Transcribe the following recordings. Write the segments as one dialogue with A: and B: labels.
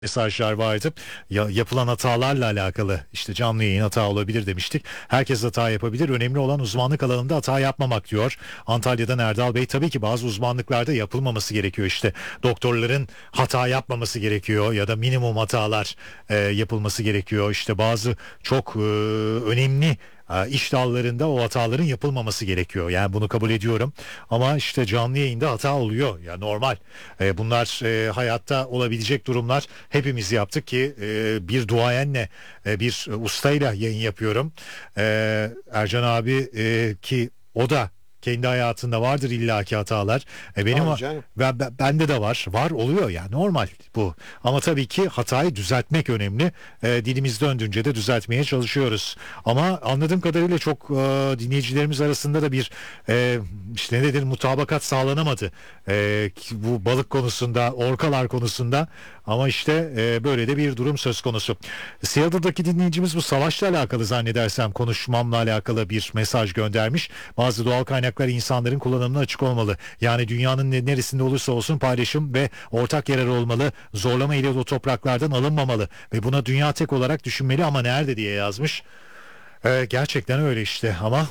A: mesajlar vardı. Yapılan hatalarla alakalı işte canlı yayın hata olabilir demiştik. Herkes hata yapabilir. Önemli olan uzmanlık alanında hata yapmamak diyor. Antalya'dan Erdal Bey, tabii ki bazı uzmanlıklarda yapılmaması gerekiyor. İşte doktorların hata yapmaması gerekiyor ya da minimum hatalar yapılması gerekiyor. İşte bazı çok önemli iş dallarında o hataların yapılmaması gerekiyor. Yani bunu kabul ediyorum. Ama işte canlı yayında hata oluyor. Ya normal. Bunlar hayatta olabilecek durumlar. Hepimiz yaptık ki bir duayenle bir ustayla yayın yapıyorum. Ercan abi ki o da kendi hayatında vardır illaki hatalar. Benim
B: Tabii canım.
A: bende de var oluyor ya, normal bu. Ama tabii ki hatayı düzeltmek önemli. Dilimiz döndüğünce de düzeltmeye çalışıyoruz. Ama anladığım kadarıyla çok dinleyicilerimiz arasında da bir işte ne nedir, mutabakat sağlanamadı. Bu balık konusunda, orkalar konusunda. Ama işte böyle de bir durum söz konusu. Seattle'daki dinleyicimiz bu savaşla alakalı zannedersem konuşmamla alakalı bir mesaj göndermiş. Bazı doğal kaynaklar insanların kullanımına açık olmalı. Yani dünyanın neresinde olursa olsun paylaşım ve ortak yarar olmalı. Zorlama ile o topraklardan alınmamalı. Ve buna dünya tek olarak düşünmeli ama nerede diye yazmış. Gerçekten öyle işte ama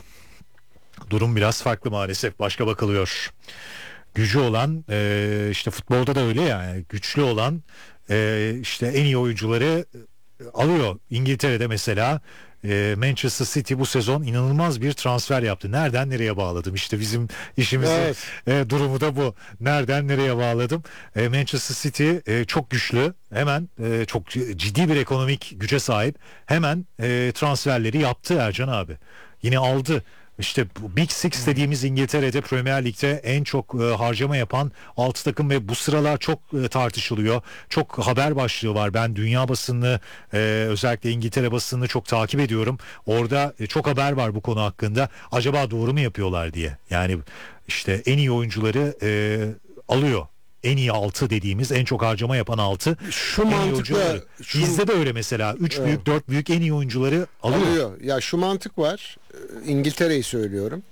A: durum biraz farklı maalesef. Başka bakılıyor. Gücü olan işte futbolda da öyle yani, güçlü olan işte en iyi oyuncuları alıyor. İngiltere'de mesela Manchester City bu sezon inanılmaz bir transfer yaptı. Nereden nereye bağladım? İşte bizim işimizin
B: Evet.
A: durumu da bu. Nereden nereye bağladım? Manchester City çok güçlü. Hemen çok ciddi bir ekonomik güce sahip. Hemen transferleri yaptı Ercan abi. Yine aldı. İşte bu Big Six dediğimiz İngiltere'de Premier Lig'de en çok harcama yapan 6 takım ve bu sıralar çok tartışılıyor. Çok haber başlığı var. Ben dünya basınını özellikle İngiltere basınını çok takip ediyorum. Orada çok haber var bu konu hakkında. Acaba doğru mu yapıyorlar diye. Yani işte en iyi oyuncuları alıyor. En iyi 6 dediğimiz, en çok harcama yapan 6
B: Şu
A: en iyi
B: mantıkla
A: oyuncuları. Bizde de öyle mesela 3
B: Evet.
A: büyük 4 büyük en iyi oyuncuları alıyor.
B: alıyor. Ya şu mantık var. İngiltere'yi söylüyorum.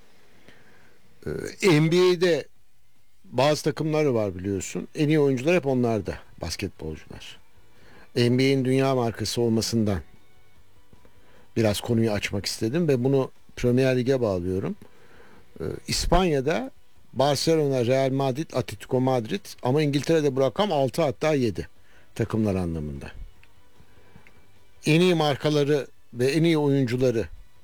B: NBA'de bazı takımları var biliyorsun. En iyi oyuncular hep onlarda. Basketbolcular. NBA'in dünya markası olmasından biraz konuyu açmak istedim ve bunu Premier Lig'e bağlıyorum. İspanya'da Barcelona, Real Madrid, Atletico Madrid, ama İngiltere'de bu rakam 6 hatta 7 takımlar anlamında. En iyi markaları ve en iyi oyuncuları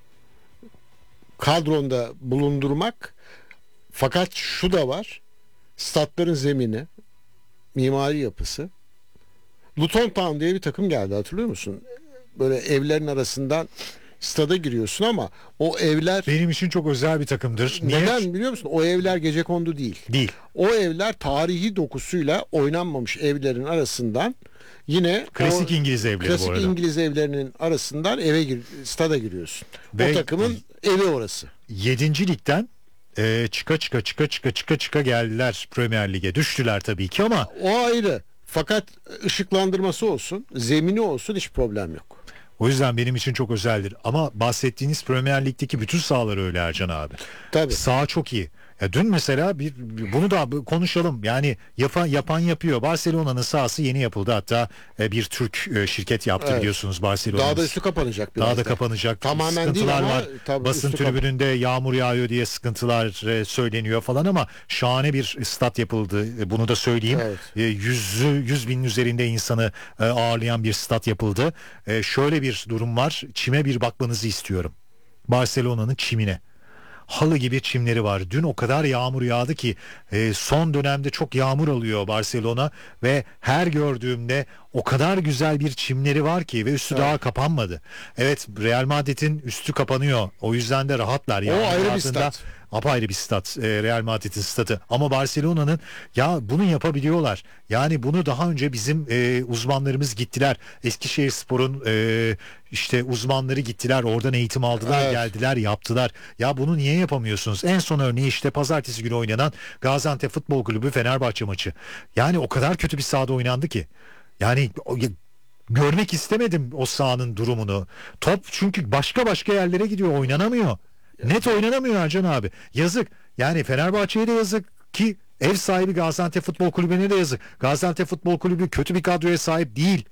B: kadronda bulundurmak, fakat şu da var: statların zemini, mimari yapısı. Luton Town diye bir takım geldi, hatırlıyor musun? Böyle evlerin arasından stada giriyorsun ama o evler,
A: Benim için çok özel bir takımdır. Niye?
B: neden biliyor musun? O evler gecekondu değil.
A: Değil.
B: O evler tarihi dokusuyla oynanmamış evlerin arasından, yine
A: Klasik
B: o
A: İngiliz evleri bu
B: klasik
A: arada.
B: İngiliz evlerinin arasından stada giriyorsun.
A: Ve
B: o takımın evi orası.
A: 7. ligden çıka geldiler Premier Lig'e. Düştüler tabii ki ama
B: O ayrı. Fakat ışıklandırması olsun, zemini olsun, hiç problem yok.
A: o yüzden benim için çok özeldir. Ama bahsettiğiniz Premier Lig'deki bütün sahalar öyle Ercan abi.
B: Tabii.
A: Saha çok iyi. Ya dün mesela bunu da konuşalım. Yani yapan yapıyor. Barcelona'nın sahası yeni yapıldı. Hatta bir Türk şirket yaptı,
B: Evet.
A: biliyorsunuz Barcelona'nın.
B: Daha da üstü kapanacak biraz
A: Daha da
B: da.
A: kapanacak.
B: Tamamen değil
A: Sıkıntılar
B: ama
A: var.
B: tabii
A: Basın
B: üstü
A: tribününde yağmur yağıyor diye sıkıntılar söyleniyor falan ama şahane bir stat yapıldı. Bunu da söyleyeyim.
B: Evet.
A: 100 binin üzerinde insanı ağırlayan bir stat yapıldı. Şöyle bir durum var. Çime bir bakmanızı istiyorum. Barcelona'nın çimine. Halı gibi çimleri var. Dün o kadar yağmur yağdı ki son dönemde çok yağmur alıyor Barcelona ve her gördüğümde o kadar güzel bir çimleri var ki ve üstü daha kapanmadı. Evet, Real Madrid'in üstü kapanıyor. O yüzden de rahatlar.
B: O
A: Yağmur
B: ayrı bir
A: altında
B: stat.
A: apayrı bir stat, Real Madrid'in statı. Ama Barcelona'nın, ya bunu yapabiliyorlar. Yani bunu daha önce bizim uzmanlarımız gittiler. Eskişehirspor'un işte uzmanları gittiler. Oradan eğitim aldılar,
B: Evet.
A: geldiler, yaptılar. Ya bunu niye yapamıyorsunuz? En son örneği işte pazartesi günü oynanan Gaziantep Futbol Kulübü Fenerbahçe maçı. Yani o kadar kötü bir sahada oynandı ki. Yani görmek istemedim o sahanın durumunu. Top çünkü başka yerlere gidiyor, oynanamıyor. Net oynanamıyor Ercan abi. Yazık. Yani Fenerbahçe'ye de yazık ki Ev sahibi Gaziantep Futbol Kulübü'ne de yazık. Gaziantep Futbol Kulübü kötü bir kadroya sahip değil.